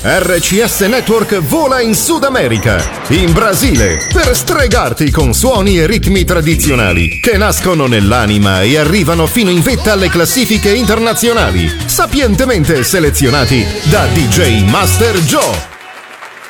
RCS Network vola in Sud America, in Brasile, per stregarti con suoni e ritmi tradizionali che nascono nell'anima e arrivano fino in vetta alle classifiche internazionali, sapientemente selezionati da DJ Master Joe.